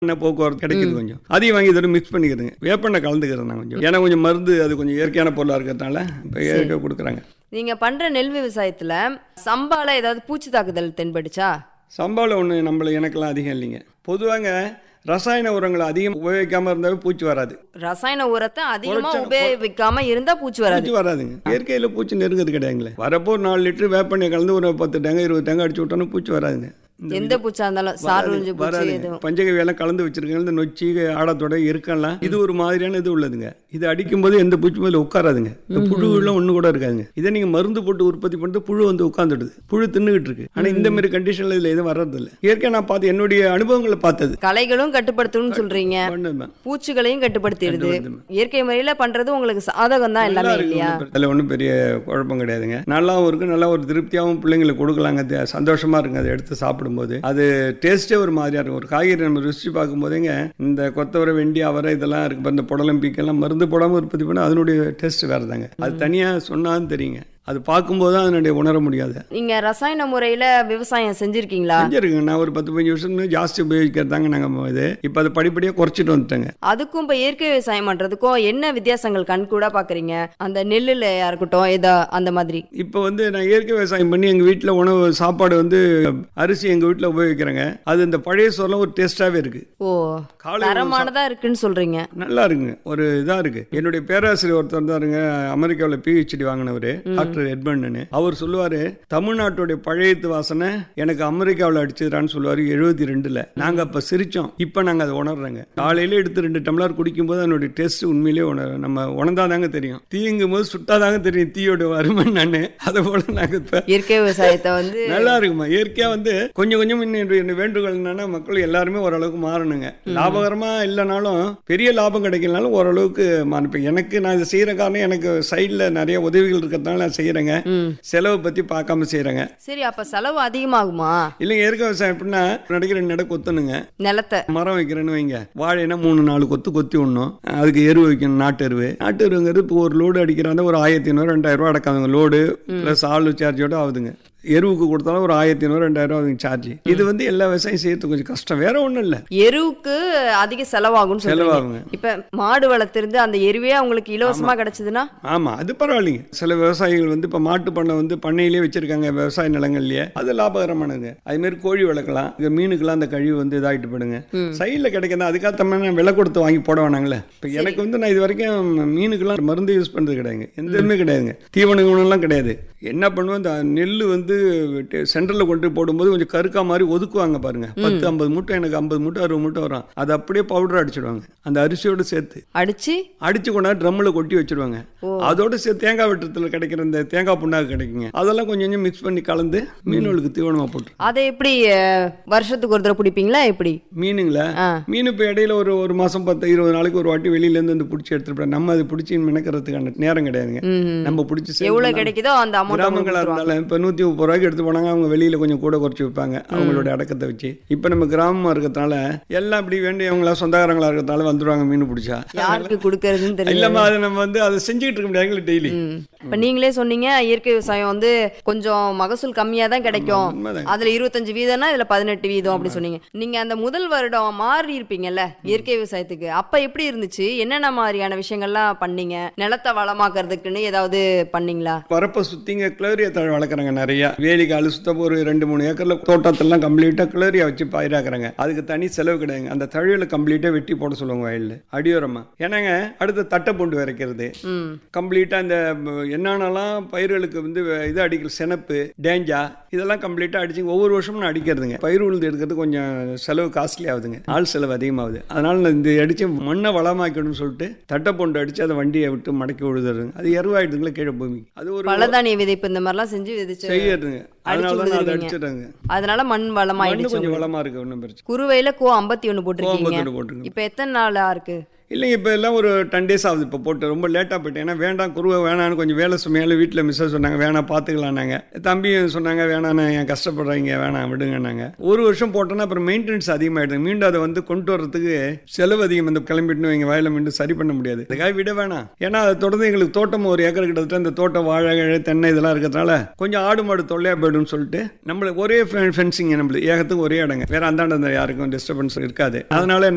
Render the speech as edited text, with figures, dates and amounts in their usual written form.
போக்குவரத்து கிடைக்குது. கொஞ்சம் அதையும் வாங்கி இதோட மிக்ஸ் பண்ணிக்கிறதுங்க. வேப்பெண்ணெய் கலந்துக்கிறேன் நான் கொஞ்சம். ஏன்னா கொஞ்சம் மருந்து அது கொஞ்சம் இயற்கையான பொருளாக இருக்கிறதுனால இப்போ இயற்கை கொடுக்குறாங்க. நீங்க பண்ற நெல் விவசாயத்துல சம்பால ஏதாவது பூச்சி தாக்குதல் தென்படுச்சா? சம்பாவில் ஒன்று எனக்கெல்லாம் அதிகம் இல்லைங்க. பொதுவாங்க ரசாயன உரங்களை அதிகம் உபயோகிக்காம இருந்தாவே பூச்சி வராது. ரசாயன உரத்தை அதிகமா உபயோகிக்காம இருந்தா பூச்சி வராதுங்க. இயற்கையில பூச்சி நெருங்கிறது கிடையாதுங்களே. வரப்போ 4 லிட்டர் வேப்பெண்ணெய் கலந்து ஒரு 10 டேங்க 20 டேங்க அடிச்சு விட்டோன்னு பூச்சி வராதுங்க. எந்த பூச்சா இருந்தாலும் சார்வஞ்சி பூச்சி எதுவும் பஞ்சகவியெல்லாம் கலந்து வச்சிருக்காங்க. இந்த நொச்சி ஆடத்தோட இருக்கலாம். இது ஒரு மாதிரியான இது உள்ளதுங்க. இது அடிக்கும் போது எந்த பூச்சி மேல உட்காராதுங்க. இந்த புழு எல்லாம் ஒண்ணு கூட இருக்காதுங்க. இதை நீங்க மருந்து போட்டு உற்பத்தி பண்ணிட்டு புழு வந்து உட்கார்ந்துடுது. புழு தின்னுகிட்டு இருக்கு. ஆனா இந்த மாதிரி கண்டிஷன்ல இதுல எதுவும் வர்றது இல்லை. இயற்கை நான் பார்த்து என்னுடைய அனுபவங்களை பார்த்தது. களைகளும் கட்டுப்படுத்தணும்னு சொல்றீங்க, பூச்சிகளையும் கட்டுப்படுத்திடுது. இயற்கை முறையில பண்றது உங்களுக்கு சாதகம் தான் எல்லாமே இல்லையா? அதுல ஒன்றும் பெரிய குழப்பம் கிடையாதுங்க. நல்லாவும் இருக்கு, நல்லா ஒரு திருப்தியாகவும் பிள்ளைங்களுக்கு கொடுக்கலாங்க. சந்தோஷமா இருக்குங்க அதை எடுத்து சாப்பிடும் போது. அது டேஸ்டே ஒரு மாதிரியா இருக்கும். ஒரு காய்கறி நம்ம ருசி பார்க்கும் போதேங்க இந்த கொத்தவரை, வெண்டி, அவரை இதெல்லாம் இருக்கு. இந்த புடலம், பீக்கெல்லாம் மருந்து போடாம உற்பத்தி பண்ண அதனுடைய டேஸ்ட் வேற தாங்க. அது தனியா சொன்னாலும் தெரியுங்க. அது பார்க்கும்போது தான் அதனுடைய உணர முடியாது. நீங்க ரசாயன முறையில விவசாயம் செஞ்சிருக்கீங்களா? செஞ்சிருக்கேன். நான் ஒரு 10-15 வருஷம் ஜாஸ்தி உபயோகிக்கிறதாங்க நாங்க இது. இப்ப அதை படிப்படியா குறைச்சிட்டு வந்துட்டேங்க. அதுக்கும் இப்ப இயற்கை விவசாயம் பண்றதுக்கும் என்ன வித்தியாசங்கள் கண் கூட பாக்குறீங்க? அந்த நெல்லுல இருக்கட்டும் ஏதோ அந்த மாதிரி. இப்ப நான் இயற்கை விவசாயம் பண்ணி எங்க வீட்டுல உணவு சாப்பாடு அரிசி எங்க வீட்டுல உபயோகிக்கிறேங்க. அது இந்த பழைய சோறுலாம் ஒரு டேஸ்டாவே இருக்கு. ஓ, தரமானதா இருக்குன்னு சொல்றீங்க. நல்லா இருக்குங்க. ஒரு இதா இருக்கு. என்னுடைய பேராசிரியர் ஒருத்தர் இருந்தாருங்க, அமெரிக்காவில் PhD வாங்கினவரு, டாக்டர் எட்மண்ட்னு. அவர் சொல்லுவாரு, தமிழ்நாட்டுடைய பழையத்து வாசனை எனக்கு அமெரிக்காவில் அடிச்சதுறான்னு சொல்லுவாரு. 72ல நாங்க அப்ப சிரிச்சோம். இப்ப நாங்க அதை உணர்றோங்க. காலையில எடுத்து 2 டம்ளர் குடிக்கும் போது அதனுடைய டேஸ்ட் உண்மையிலேயே நம்ம உணர்ந்தாதாங்க தெரியும். தீங்கும் போது சுட்டாதாங்க தெரியும் தீயோட வருமை. நானு அதை போல நாங்க இப்ப இயற்கை விவசாயத்தை நல்லா இருக்குமா. இயற்கையா கொஞ்சம் கொஞ்சம் இன்னும் வேண்டுகோள் என்னன்னா, மக்கள் எல்லாருமே ஓரளவுக்கு மாறணுங்க. லாபகரமா இல்லைனாலும் பெரிய லாபம் கிடைக்கலனாலும் ஓரளவுக்கு மாறிப்பேன். எனக்கு நான் இதை செய்யற காரணம் எனக்கு சைட்ல நிறைய உதவிகள் இருக்கிறதுனால நான் செய்யறேங்க. செலவு பத்தி பார்க்காம செய்யறேங்க. சரி, அப்ப செலவு அதிகமாகுமா? இல்லைங்க. இயற்கை விவசாயம் எப்படின்னா, நடிக்கிற நட கொத்தணுங்க. நிலத்தை மரம் வைக்கிறேன்னு வைங்க, வாழைனா 3-4 கொத்தி விடணும். அதுக்கு எருவு வைக்கணும். நாட்டு எருவுங்கிறது இப்போ ஒரு லோடு அடிக்கிறாங்க ஒரு 1500-2000 ரூபா அடக்காதுங்க. லோடு பிளஸ் ஆளு சார்ஜோட ஆகுதுங்க. எருவுக்கு கொடுத்தாலும் ஒரு 1500-2000 சார்ஜ். இது எல்லா விவசாயம் செய்யறதுக்கு கொஞ்சம் கஷ்டம், வேற ஒண்ணும் இல்ல. எருவுக்கு அதிக செலவாகுங்க. இப்ப மாடு வளர்த்திருந்து அந்த எருவே உங்களுக்கு இலவசமா கிடைச்சதுன்னா, ஆமா, அது பரவாயில்லைங்க. சில விவசாயிகள் இப்ப மாட்டு பண்ணை பண்ணையிலேயே வச்சிருக்காங்க விவசாய நிலங்கள்லயே. அது லாபகரமானதுங்க. அது மாதிரி கோழி வளர்க்கலாம். மீனுக்கெல்லாம் அந்த கழிவு இதாகிட்டு போடுங்க. சைட்ல கிடைக்கிறது அதுக்காக தம்மான விலை கொடுத்து வாங்கி போட வேணாங்களே. இப்ப எனக்கு நான் இது வரைக்கும் மீனுக்கெல்லாம் மருந்து யூஸ் பண்றது கிடையாதுங்க. எதுவுமே கிடையாதுங்க. தீவன குணம்லாம் கிடையாது. என்ன பண்ணுவோம், இந்த நெல் சென்டர்ல கொண்டு போடும்போது கொஞ்சம் கருக்கா மாதிரி ஒதுக்குவாங்க பாருங்க. 10-50 மூட்டை, எனக்கு 50 மூட்டை 60 மூட்டை வரும். அது அப்படியே பவுடர் அடிச்சிடுவாங்க. அந்த அரிசியோட சேர்த்து அடிச்சு கொண்டா ட்ரம்ல கொட்டி வச்சிருவாங்க. அதோட சேர்த்து தேங்காய் வெட்டத்துல கிடைக்கிற இந்த தேங்காய் புண்ணாக்கு கிடைக்குங்க. அதெல்லாம் கொஞ்சம் மிக்ஸ் பண்ணி கலந்து மீனுகளுக்கு தீவனமா போட்டு. அதை எப்படி வருஷத்துக்கு ஒரு தடவை பிடிப்பீங்களா? எப்படி மீனுங்களா? மீன் இப்ப இடையில ஒரு மாசம் 10-20 நாளைக்கு ஒரு வாட்டி வெளியில இருந்து பிடிச்சி எடுத்துட்டு நம்ம அது பிடிச்சி மெனக்கிறதுக்கான நேரம் கிடையாதுங்க. நம்ம பிடிச்சி எவ்வளவு கிடைக்குதோ அந்த கிராமங்களா இருந்தாலும் இப்ப 130 ரூபாய்க்கு எடுத்து போனாங்க. அவங்க வெளியில கொஞ்சம் கூட குறைச்சி வைப்பாங்க அவங்களுடைய அடக்கத்தை வச்சு. இப்ப நம்ம கிராமமா இருக்கிறதுனால எல்லாம் இப்படி வேண்டியவங்களா சொந்தக்காரங்களா இருக்கிறதால வந்துருவாங்க. மீன் பிடிச்சா யாருக்கு கொடுக்கறதுன்னு தெரியல. இல்லாம அதை நம்ம அதை செஞ்சுட்டு இருக்க முடியாது டெய்லி. இப்ப நீங்களே சொன்னீங்க, இயற்கை விவசாயம் கொஞ்சம் மகசூல் கம்மியா தான் கிடைக்கும். அதுல 25% இதுல 18% அப்படி சொன்னீங்க. நீங்க அந்த முதல் வருடம் மாறி இருப்பீங்கல்ல இயற்கை விவசாயத்துக்கு, அப்ப எப்படி இருந்துச்சு? என்னென்ன மாதிரியான விஷயங்கள்லாம் பண்ணீங்க? நிலத்தை வளமாக்குறதுக்குன்னு ஏதாவது பண்ணீங்களா? பரப்ப சுத்திங்க கிளரியா தழை வளர்க்குறாங்க. நிறைய வேலிக்கு அழுசுத்த ஒரு 2-3 ஏக்கர்ல தோட்டத்தெல்லாம் கம்ப்ளீட்டா கிளரியா வச்சு பயிராக்குறாங்க. அதுக்கு தனி செலவு கிடையாது. அந்த தழையில கம்ப்ளீட்டா வெட்டி போட சொல்லுவாங்க வயல்ல அடியோரமா. ஏன்னாங்க அடுத்த தட்டை பூண்டு விதைக்கிறது கம்ப்ளீட்டா இந்த என்னென்னலாம் பயிர்களுக்கு இது அடிக்கிற செனப்பு, டேஞ்சா இதெல்லாம் கம்ப்ளீட்டா அடிச்சு ஒவ்வொரு வருஷமும் நான் அடிக்கிறதுங்க. பயிர் உழுது எடுக்கிறது கொஞ்சம் செலவு காஸ்ட்லி ஆகுதுங்க. ஆள் செலவு அதிகமாகுது. அதனால நான் இந்த அடிச்சு மண்ணை வளமாக்கணும்னு சொல்லிட்டு தட்டை பூண்டு அடிச்சு அதை வண்டியை விட்டு மடக்கி விழுதுறதுங்க. அது எருவாயிடுதுங்களா கீழே பூமிக்கு. அது ஒரு பலதானிய விதைப்பு இந்த மாதிரிலாம் செஞ்சு செய்யறதுங்க. அதனால மண் வளமாயிடுச்சு. கொஞ்சம் வளமா இருக்கு. ஒன்றும் பிரச்சனை. குறுவையில 51 போட்டுருக்கீங்க. இப்ப எத்தனை நாளா இருக்கு? இல்லைங்க, இப்போ எல்லாம் ஒரு 10 days ஆகுது. இப்போ போட்டு ரொம்ப லேட்டாக போயிட்டேன். ஏன்னா வேண்டாம், குருவை வேணான்னு கொஞ்சம் வேலை சுமையால வீட்டில் மிஸ்ஸஸ் சொன்னாங்க, வேணாம் பார்த்துக்கலான்னாங்க. தம்பியும் சொன்னாங்க, வேணாண்ணா என் கஷ்டப்படுறாங்க, வேணாம் விடுங்கன்னாங்க. ஒரு வருஷம் போட்டோன்னா அப்புறம் மெயின்டெனன்ஸ் அதிகமாகிடுது. மீண்டும் அதை கொண்டு வரதுக்கு செலவு அதிகம். இந்த கிளம்பிட்டு எங்கள் வயலில் மீண்டும் சரி பண்ண முடியாது. அதுக்காக விட வேணாம். ஏன்னா அதை தொடர்ந்து எங்களுக்கு தோட்டம் 1 ஏக்கர் கிட்டத்தட்ட அந்த தோட்டம் வாழை தென்னை இதெல்லாம் இருக்கிறதுனால கொஞ்சம் ஆடு மாடு தொல்லையாக போய்டும்னு சொல்லிட்டு நம்மளுக்கு ஒரே ஃபென்சிங், நம்மளுக்கு ஏகத்துக்கு ஒரே இடங்க, வேற அந்தாண்ட யாருக்கும் டிஸ்டர்பன்ஸ் இருக்காது. அதனால